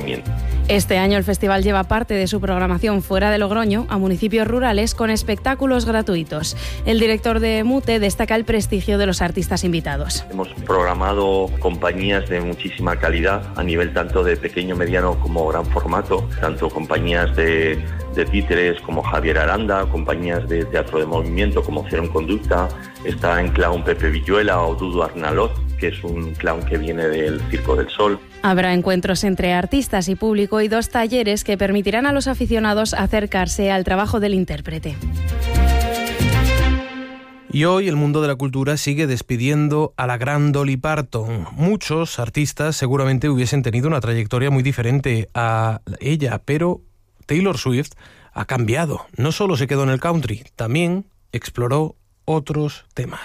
movimiento. Este año el festival lleva parte de su programación fuera de Logroño, a municipios rurales, con espectáculos gratuitos. El director de MUTE destaca el prestigio de los artistas invitados. Hemos programado compañías de muchísima calidad, a nivel tanto de pequeño, mediano como gran formato, tanto compañías de títeres como Javier Aranda, compañías de teatro de movimiento como Cero en Conducta, está en clown Pepe Villuela o Dudu Arnalot, que es un clown que viene del Circo del Sol. Habrá encuentros entre artistas y público y 2 talleres que permitirán a los aficionados acercarse al trabajo del intérprete. Y hoy el mundo de la cultura sigue despidiendo a la gran Dolly Parton. Muchos artistas seguramente hubiesen tenido una trayectoria muy diferente a ella, pero Taylor Swift ha cambiado. No solo se quedó en el country, también exploró otros temas.